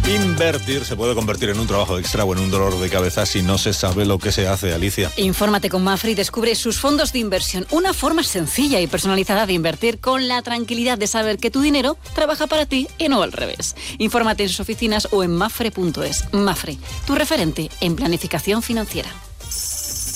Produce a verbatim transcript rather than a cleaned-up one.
Invertir se puede convertir en un trabajo extra o en un dolor de cabeza si no se sabe lo que se hace, Alicia. Infórmate con Mafre y descubre sus fondos de inversión. Una forma sencilla y personalizada de invertir con la tranquilidad de saber que tu dinero trabaja para ti y no al revés. Infórmate en sus oficinas o en mafre punto es. Mafre, tu referente en planificación financiera.